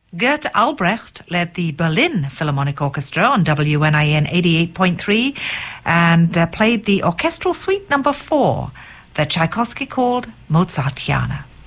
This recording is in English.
Gert Albrecht led the Berlin Philharmonic Orchestra on WNIN 88.3 and played the Orchestral Suite No. 4 that Tchaikovsky called Mozartiana.